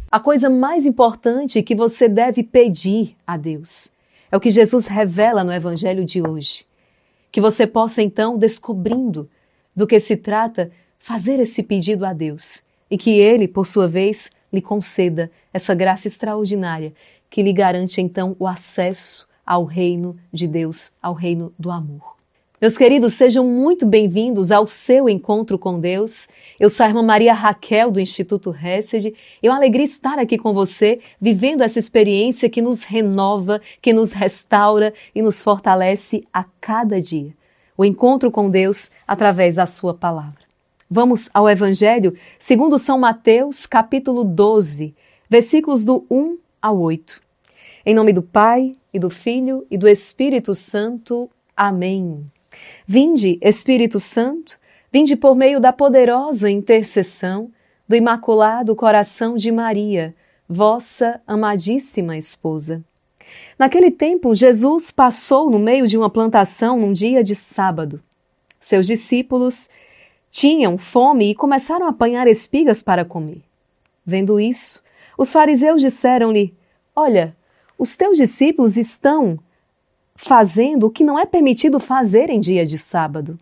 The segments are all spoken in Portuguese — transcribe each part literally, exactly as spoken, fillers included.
A coisa mais importante que você deve pedir a Deus é o que Jesus revela no Evangelho de hoje. Que você possa, então, descobrindo do que se trata, fazer esse pedido a Deus e que Ele, por sua vez, lhe conceda essa graça extraordinária que lhe garante, então, o acesso ao reino de Deus, ao reino do amor. Meus queridos, sejam muito bem-vindos ao seu encontro com Deus. Eu sou a irmã Maria Raquel, do Instituto Hesed. É uma alegria estar aqui com você, vivendo essa experiência que nos renova, que nos restaura e nos fortalece a cada dia. O encontro com Deus através da sua palavra. Vamos ao Evangelho segundo São Mateus, capítulo doze, versículos do um ao oito. Em nome do Pai, e do Filho, e do Espírito Santo. Amém. Vinde, Espírito Santo, vinde por meio da poderosa intercessão do Imaculado Coração de Maria, vossa amadíssima esposa. Naquele tempo, Jesus passou no meio de uma plantação num dia de sábado. Seus discípulos tinham fome e começaram a apanhar espigas para comer. Vendo isso, os fariseus disseram-lhe: Olha, os teus discípulos estão fazendo o que não é permitido fazer em dia de sábado.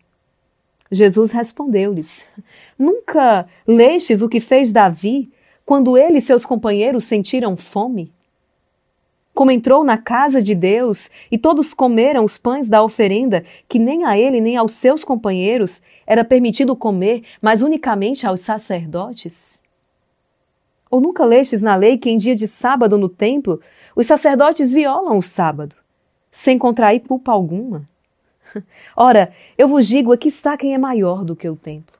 Jesus respondeu-lhes: Nunca lestes o que fez Davi quando ele e seus companheiros sentiram fome? Como entrou na casa de Deus e todos comeram os pães da oferenda, que nem a ele nem aos seus companheiros era permitido comer, mas unicamente aos sacerdotes? Ou nunca lestes na lei que em dia de sábado no templo os sacerdotes violam o sábado, sem contrair culpa alguma? Ora, eu vos digo, aqui está quem é maior do que o templo.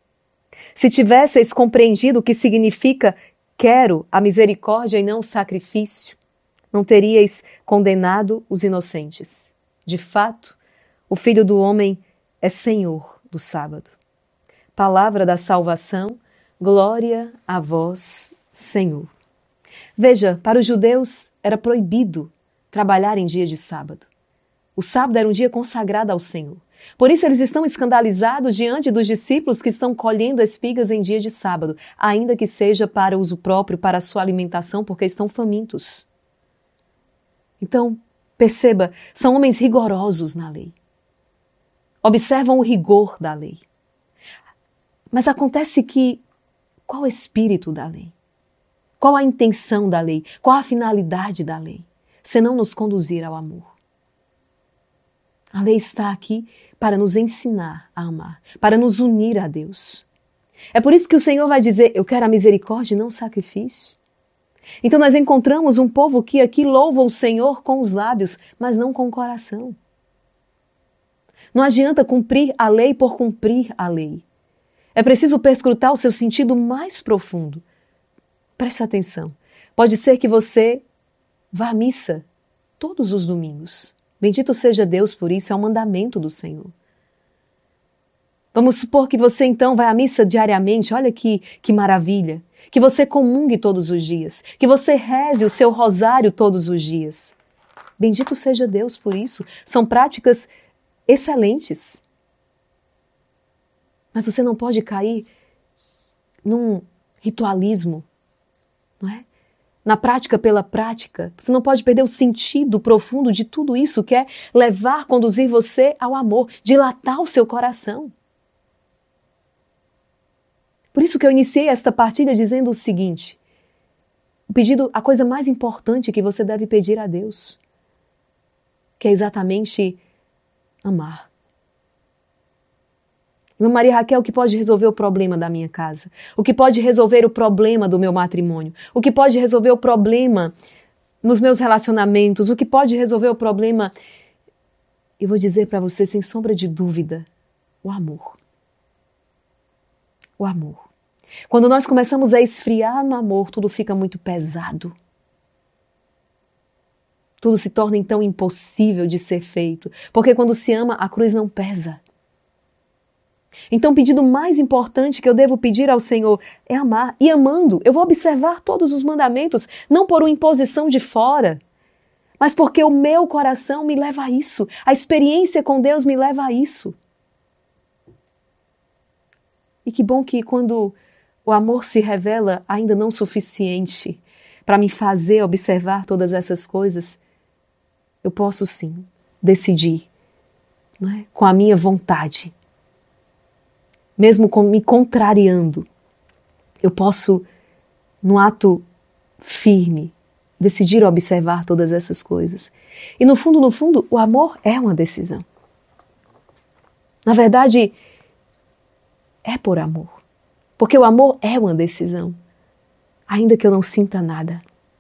Se tivesseis compreendido o que significa quero a misericórdia e não o sacrifício, não teríeis condenado os inocentes. De fato, o Filho do Homem é Senhor do sábado. Palavra da salvação, glória a vós, Senhor. Veja, para os judeus era proibido trabalhar em dia de sábado. O sábado era um dia consagrado ao Senhor. Por isso eles estão escandalizados diante dos discípulos que estão colhendo espigas em dia de sábado, ainda que seja para uso próprio, para a sua alimentação, porque estão famintos. Então, perceba, são homens rigorosos na lei. Observam o rigor da lei. Mas acontece que, qual o espírito da lei? Qual a intenção da lei? Qual a finalidade da lei? Senão nos conduzir ao amor. A lei está aqui para nos ensinar a amar, para nos unir a Deus. É por isso que o Senhor vai dizer, eu quero a misericórdia e não o sacrifício. Então nós encontramos um povo que aqui louva o Senhor com os lábios, mas não com o coração. Não adianta cumprir a lei por cumprir a lei. É preciso perscrutar o seu sentido mais profundo. Preste atenção. Pode ser que você vá à missa todos os domingos. Bendito seja Deus por isso, é um mandamento do Senhor. Vamos supor que você então vai à missa diariamente, olha que, que maravilha. Que você comungue todos os dias, que você reze o seu rosário todos os dias. Bendito seja Deus por isso, são práticas excelentes. Mas você não pode cair num ritualismo, não é? Na prática pela prática. Você não pode perder o sentido profundo de tudo isso, que é levar, conduzir você ao amor, dilatar o seu coração. Por isso que eu iniciei esta partilha dizendo o seguinte, o pedido, a coisa mais importante que você deve pedir a Deus, que é exatamente amar. Irmã Maria Raquel, o que pode resolver o problema da minha casa? O que pode resolver o problema do meu matrimônio? O que pode resolver o problema nos meus relacionamentos? O que pode resolver o problema? Eu vou dizer para você, sem sombra de dúvida, o amor. O amor. Quando nós começamos a esfriar no amor, tudo fica muito pesado. Tudo se torna então impossível de ser feito. Porque quando se ama, a cruz não pesa. Então o pedido mais importante que eu devo pedir ao Senhor é amar. E amando, eu vou observar todos os mandamentos, não por uma imposição de fora, mas porque o meu coração me leva a isso. A experiência com Deus me leva a isso. E que bom que quando o amor se revela ainda não suficiente, para me fazer observar todas essas coisas, eu posso sim decidir, não é? Com a minha vontade, mesmo com, me contrariando, eu posso, no ato firme, decidir observar todas essas coisas. E no fundo, no fundo, o amor é uma decisão. Na verdade, é por amor. Porque o amor é uma decisão, ainda que eu não sinta nada.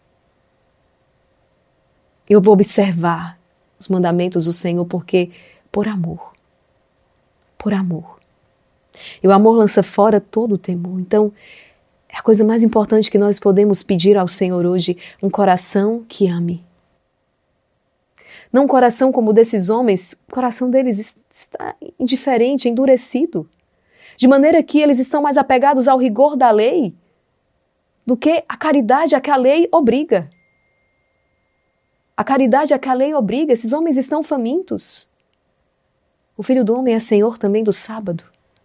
Eu vou observar os mandamentos do Senhor porque por amor. Por amor. E o amor lança fora todo o temor. Então, é a coisa mais importante que nós podemos pedir ao Senhor hoje, um coração que ame. Não um coração como o desses homens, o coração deles está indiferente, endurecido. De maneira que eles estão mais apegados ao rigor da lei do que a caridade a que a lei obriga. A caridade a que a lei obriga, esses homens estão famintos. O Filho do Homem é Senhor também do sábado.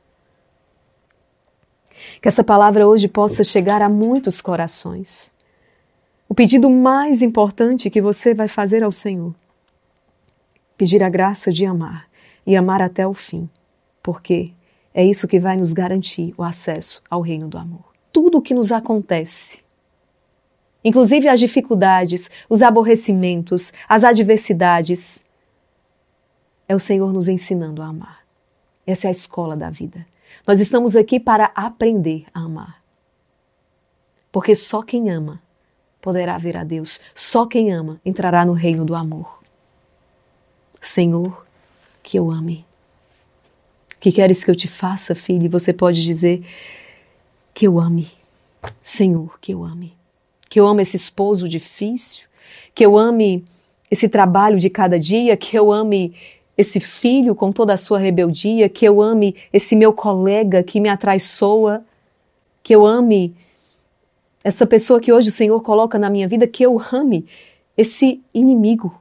Que essa palavra hoje possa chegar a muitos corações. O pedido mais importante que você vai fazer ao Senhor: pedir a graça de amar e amar até o fim, porque é isso que vai nos garantir o acesso ao reino do amor. Tudo o que nos acontece, inclusive as dificuldades, os aborrecimentos, as adversidades, é o Senhor nos ensinando a amar. Essa é a escola da vida. Nós estamos aqui para aprender a amar. Porque só quem ama poderá ver a Deus. Só quem ama entrará no reino do amor. Senhor, que eu ame. Que queres que eu te faça, filho? E você pode dizer que eu ame. Senhor, que eu ame. Que eu ame esse esposo difícil. Que eu ame esse trabalho de cada dia. Que eu ame esse filho com toda a sua rebeldia, que eu ame esse meu colega que me atraiçoa, que eu ame essa pessoa que hoje o Senhor coloca na minha vida, que eu ame esse inimigo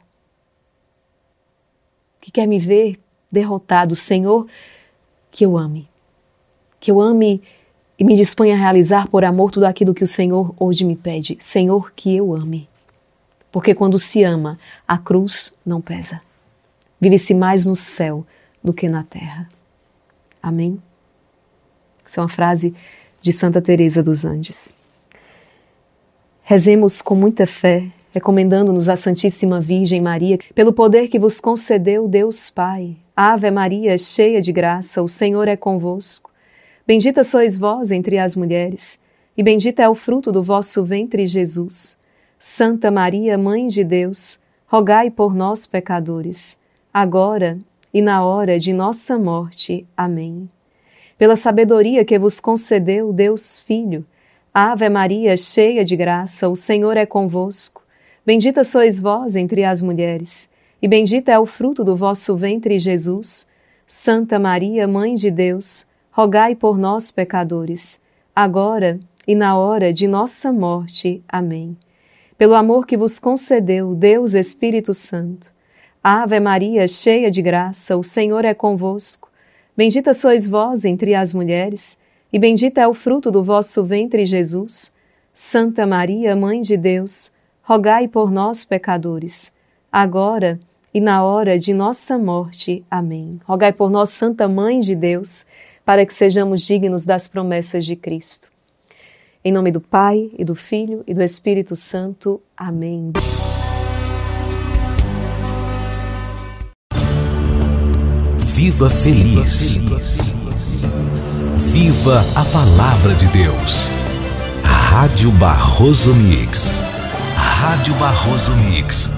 que quer me ver derrotado. Senhor, que eu ame, que eu ame e me disponha a realizar por amor tudo aquilo que o Senhor hoje me pede. Senhor, que eu ame, porque quando se ama, a cruz não pesa. Vive-se mais no céu do que na terra. Amém? Essa é uma frase de Santa Teresa dos Andes. Rezemos com muita fé, recomendando-nos a Santíssima Virgem Maria, pelo poder que vos concedeu Deus Pai. Ave Maria, cheia de graça, o Senhor é convosco. Bendita sois vós entre as mulheres, e bendito é o fruto do vosso ventre, Jesus. Santa Maria, Mãe de Deus, rogai por nós, pecadores, agora e na hora de nossa morte. Amém. Pela sabedoria que vos concedeu Deus Filho, Ave Maria, cheia de graça, o Senhor é convosco. Bendita sois vós entre as mulheres, e bendito é o fruto do vosso ventre, Jesus. Santa Maria, Mãe de Deus, rogai por nós, pecadores, agora e na hora de nossa morte. Amém. Pelo amor que vos concedeu Deus Espírito Santo, Ave Maria, cheia de graça, o Senhor é convosco. Bendita sois vós entre as mulheres, e bendito é o fruto do vosso ventre, Jesus. Santa Maria, Mãe de Deus, rogai por nós, pecadores, agora e na hora de nossa morte. Amém. Rogai por nós, Santa Mãe de Deus, para que sejamos dignos das promessas de Cristo. Em nome do Pai, e do Filho, e do Espírito Santo. Amém. Viva feliz. Viva a palavra de Deus. Rádio Barroso Mix. Rádio Barroso Mix.